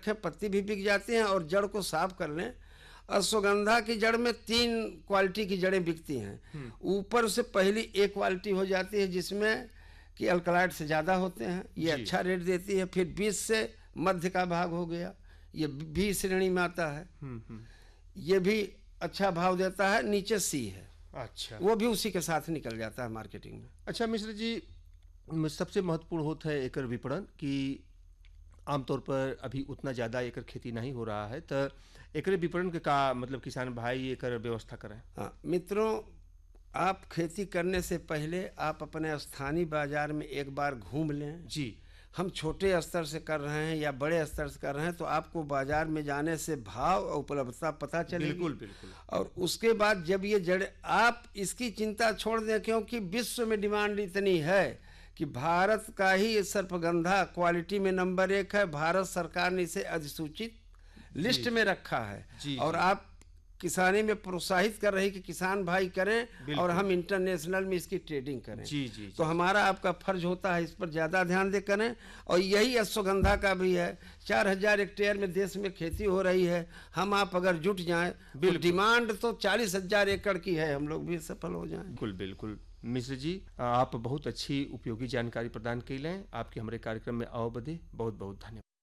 रखें, पत्ती भी बिक जाती हैं। और जड़ को साफ कर लें। अश्वगंधा की जड़ में 3 क्वालिटी की जड़ें बिकती हैं। ऊपर से पहली एक क्वालिटी हो जाती है जिसमें कि अल्कलॉइड से ज़्यादा होते हैं, ये अच्छा रेट देती है। फिर 20 से मध्य का भाग हो गया, ये बी श्रेणी में आता है, ये भी अच्छा भाव देता है। नीचे सी है, अच्छा, वो भी उसी के साथ निकल जाता है मार्केटिंग में। अच्छा मिश्र जी, सबसे महत्वपूर्ण होता है एकर विपणन कि आमतौर पर अभी उतना ज़्यादा एकर खेती नहीं हो रहा है, तो एकर विपणन के का मतलब किसान भाई एकर व्यवस्था करें। हाँ मित्रों, आप खेती करने से पहले आप अपने स्थानीय बाजार में एक बार घूम लें जी। हम छोटे स्तर से कर रहे हैं या बड़े स्तर से कर रहे हैं, तो आपको बाजार में जाने से भाव और उपलब्धता पता चलेगी। बिल्कुल बिल्कुल। और उसके बाद जब ये जड़, आप इसकी चिंता छोड़ दें, क्योंकि विश्व में डिमांड इतनी है कि भारत का ही सर्पगंधा क्वालिटी में नंबर 1 है। भारत सरकार ने इसे अधिसूचित लिस्ट में रखा है। और आप किसानी में प्रोत्साहित कर रही कि किसान भाई करें और हम इंटरनेशनल में इसकी ट्रेडिंग करें। जी। तो हमारा आपका फर्ज होता है इस पर ज़्यादा ध्यान दे करें। और यही अश्वगंधा का भी है। 4000 हेक्टेयर में देश में खेती हो रही है। हम आप अगर जुट जाएं तो डिमांड तो 40,000 एकड़ की है, हम लोग भी सफल हो जाएं। बिल्कुल बिल्कुल। मिश्र जी, आप बहुत अच्छी उपयोगी जानकारी प्रदान कैलें। आपके हमारे कार्यक्रम में आओ बदे बहुत बहुत धन्यवाद।